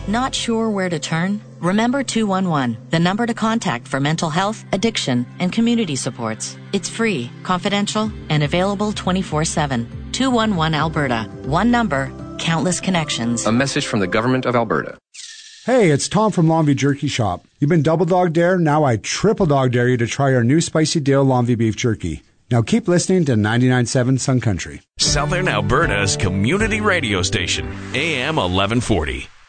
Not sure where to turn? Remember 211, the number to contact for mental health, addiction, and community supports. It's free, confidential, and available 24/7. 211 Alberta. One number, countless connections. A message from the Government of Alberta. Hey, it's Tom from Longview Jerky Shop. You've been double dog dare, now I triple dog dare you to try our new spicy dill Longview beef jerky. Now keep listening to 99.7 Sun Country. Southern Alberta's community radio station, AM 1140.